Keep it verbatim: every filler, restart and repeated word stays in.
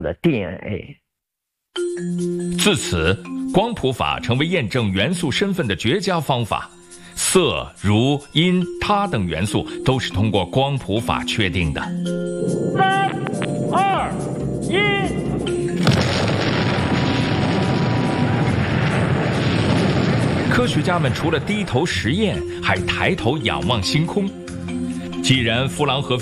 的 D N A。 自此，光谱法成为验证元素身份的绝佳方法。色、如、音、他等元素都是通过光谱法确定的。 三、二、一。 科学家们除了低头实验，还抬头仰望星空。既然弗朗和